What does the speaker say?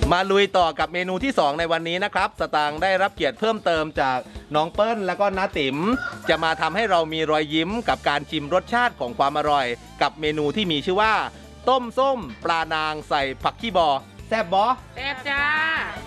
มาลุยต่อกับเมนูที่ 2 ในวันนี้นะครับสตางค์ได้รับเกียรติเพิ่มเติมจากน้องเปิ้ลแล้วก็น้าติ๋มจะมาทำให้เรามีรอยยิ้มกับการชิมรสชาติของความอร่อย กับเมนูที่มีชื่อว่าต้มส้มปลานางใส่ผักขี้บอแซ่บบอแซ่บจ้า